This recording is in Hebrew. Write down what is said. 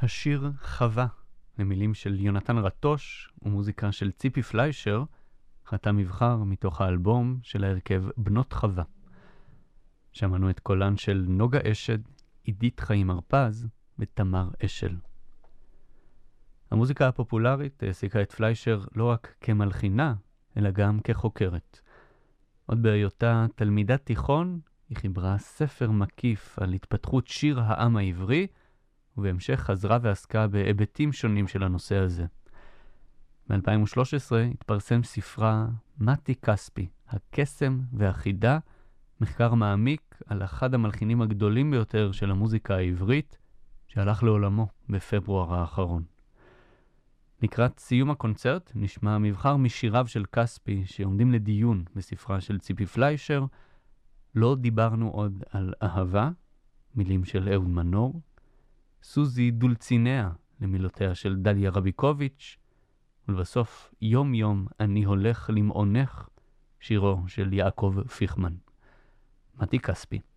השיר חווה, למילים של יונתן רטוש ומוזיקה של ציפי פליישר, חתם מבחר מתוך האלבום של ההרכב בנות חווה. שמענו את קולן של נוגה אשד, עידית חיים הרפז ותמר אשל. המוזיקה הפופולרית העסיקה את פליישר לא רק כמלחינה, אלא גם כחוקרת. עוד בהיותה תלמידת תיכון, היא חיברה ספר מקיף על התפתחות שיר העם העברי, ובהמשך חזרה ועסקה בהיבטים שונים של הנושא הזה. ב-2013 התפרסם ספרה מתי כספי, הקסם והחידה, מחקר מעמיק על אחד המלחינים הגדולים ביותר של המוזיקה העברית, שהלך לעולמו בפברואר האחרון. לקראת סיום הקונצרט נשמע מבחר משיריו של כספי שעומדים לדיון בספרה של ציפי פליישר. לא דיברנו עוד על אהבה, מילים של אהוד מנור, סוזי דולציניה, למילותיה של דליה רביקוביץ', ולבסוף יום יום אני הולך למעונך, שירו של יעקב פיכמן. מתי כספי.